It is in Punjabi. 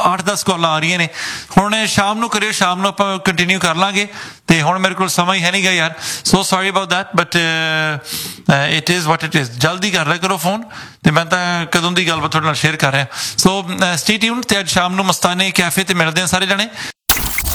8-10 ਕਾਲਾਂ ਆ ਰਹੀਆਂ ਨੇ। ਹੁਣ ਸ਼ਾਮ ਨੂੰ ਕਰਿਓ, ਸ਼ਾਮ ਨੂੰ ਆਪਾਂ ਕੰਟੀਨਿਊ ਕਰ ਲਾਂਗੇ। ਤੇ ਹੁਣ ਮੇਰੇ ਕੋਲ ਸਮਾਂ ਹੀ ਹੈ ਨਹੀਂ ਗਾ ਯਾਰ, so sorry about that, but it is what it is. ਜਲਦੀ ਕਰ ਲਿਆ ਕਰੋ ਫੋਨ, ਤੇ ਮੈਂ ਤਾਂ ਕਦੋਂ ਦੀ ਗੱਲਬਾਤ ਤੁਹਾਡੇ ਨਾਲ ਸ਼ੇਅਰ ਕਰ ਰਿਹਾ। ਸੋ ਸਟੇ ਟਿਊਨਡ, ਤੇ ਅੱਜ ਸ਼ਾਮ ਨੂੰ ਮਸਤਾਨੇ ਕੈਫੇ ਤੇ ਮਿਲਦੇ ਹਾਂ ਸਾਰੇ ਜਣੇ।